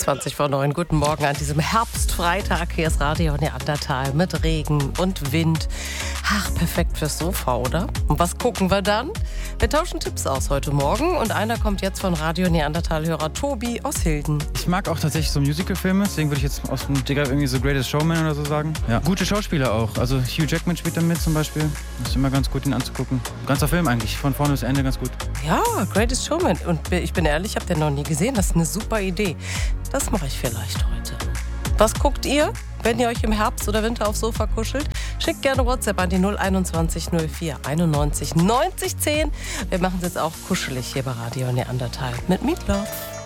20 vor 9. Guten Morgen an diesem Herbstfreitag. Hier ist Radio Neandertal mit Regen und Wind. Ach, perfekt fürs Sofa, oder? Und was gucken wir dann? Wir tauschen Tipps aus heute Morgen und einer kommt jetzt von Radio Neandertal-Hörer Tobi aus Hilden. Ich mag auch tatsächlich so Musical-Filme, deswegen würde ich jetzt aus dem Digger irgendwie so Greatest Showman oder so sagen. Ja. Gute Schauspieler auch, also Hugh Jackman spielt da mit zum Beispiel. Das ist immer ganz gut, ihn anzugucken. Ganzer Film eigentlich, von vorne bis Ende ganz gut. Ja, Greatest Showman. Und ich bin ehrlich, ich habe den noch nie gesehen. Das ist eine super Idee. Das mache ich vielleicht heute. Was guckt ihr, wenn ihr euch im Herbst oder Winter aufs Sofa kuschelt? Schickt gerne WhatsApp an die 021 04 91 90 10. Wir machen es jetzt auch kuschelig hier bei Radio Neandertal mit Meatloaf.